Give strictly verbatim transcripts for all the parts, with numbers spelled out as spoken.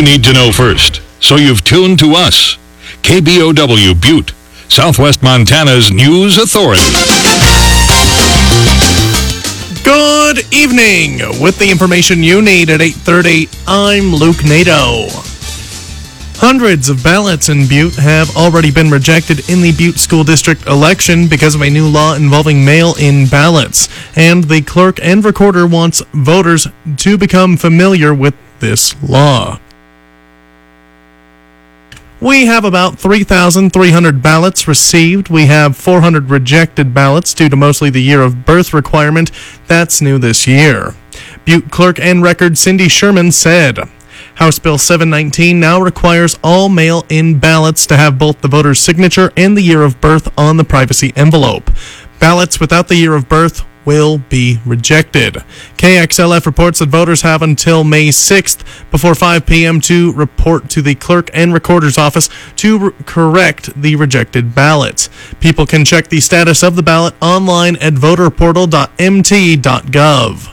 you need to know first, so you've tuned to us. K B O W Butte, Southwest Montana's news authority. Good evening. With the information you need at eight thirty, I'm Luke Nato. Hundreds of ballots in Butte have already been rejected in the Butte School District election because of a new law involving mail-in ballots, and the clerk and recorder wants voters to become familiar with this law. We have about three thousand three hundred ballots received. We have four hundred rejected ballots due to mostly the year of birth requirement. That's new this year. Butte Clerk and Record Cindy Sherman said, House Bill seven nineteen now requires all mail-in ballots to have both the voter's signature and the year of birth on the privacy envelope. Ballots without the year of birth will be rejected. K X L F reports that voters have until May sixth before five p.m. to report to the clerk and recorder's office to re- correct the rejected ballots. People can check the status of the ballot online at voter portal dot m t dot gov.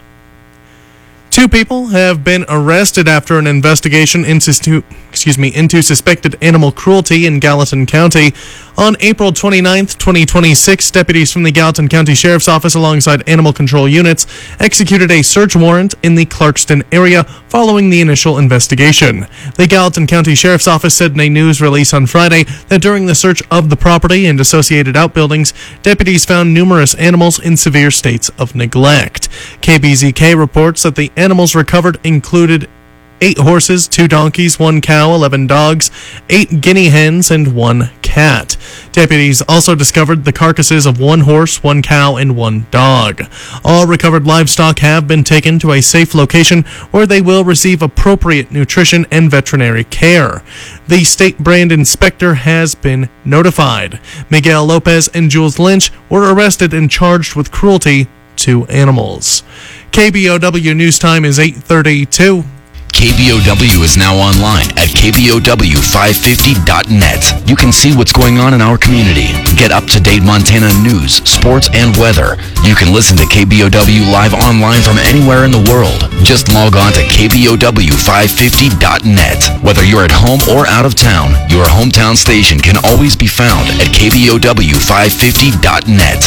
Two people have been arrested after an investigation into, excuse me, into suspected animal cruelty in Gallatin County. On April twenty-ninth, twenty twenty-six, deputies from the Gallatin County Sheriff's Office alongside animal control units executed a search warrant in the Clarkston area following the initial investigation. The Gallatin County Sheriff's Office said in a news release on Friday that during the search of the property and associated outbuildings, deputies found numerous animals in severe states of neglect. K B Z K reports that the animals recovered included eight horses, two donkeys, one cow, eleven dogs, eight guinea hens, and one cat. Deputies also discovered the carcasses of one horse, one cow, and one dog. All recovered livestock have been taken to a safe location where they will receive appropriate nutrition and veterinary care. The state brand inspector has been notified. Miguel Lopez and Jules Lynch were arrested and charged with cruelty to animals. K B O W News Time is eight thirty-two. K B O W is now online at k b o w five fifty dot net. You can see what's going on in our community. Get up-to-date Montana news, sports, and weather. You can listen to K B O W live online from anywhere in the world. Just log on to k b o w five fifty dot net. Whether you're at home or out of town, your hometown station can always be found at k b o w five fifty dot net.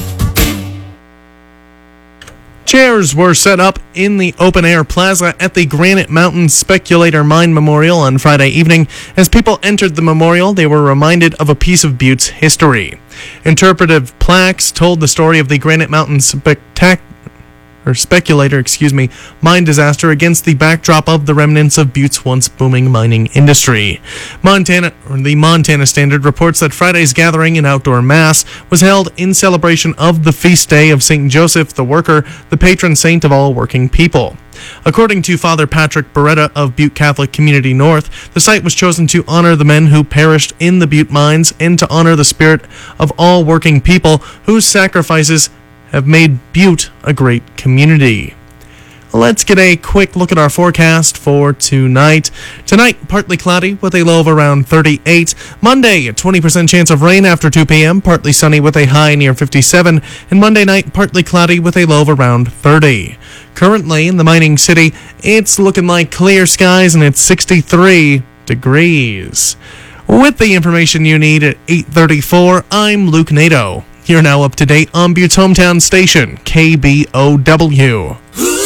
Chairs were set up in the open-air plaza at the Granite Mountain Speculator Mine Memorial on Friday evening. As people entered the memorial, they were reminded of a piece of Butte's history. Interpretive plaques told the story of the Granite Mountain Spectac- or Speculator, excuse me, mine disaster against the backdrop of the remnants of Butte's once booming mining industry. Montana, or the Montana Standard reports that Friday's gathering and outdoor mass was held in celebration of the feast day of Saint Joseph the Worker, the patron saint of all working people. According to Father Patrick Beretta of Butte Catholic Community North, the site was chosen to honor the men who perished in the Butte mines and to honor the spirit of all working people whose sacrifices have made Butte a great community. Let's get a quick look at our forecast for tonight. Tonight, partly cloudy with a low of around thirty-eight. Monday, a twenty percent chance of rain after two p.m., partly sunny with a high near fifty-seven. And Monday night, partly cloudy with a low of around thirty. Currently, in the mining city, it's looking like clear skies and it's sixty-three degrees. With the information you need at eight thirty-four, I'm Luke Nato. You're now up to date on Butte's hometown station, K B O W.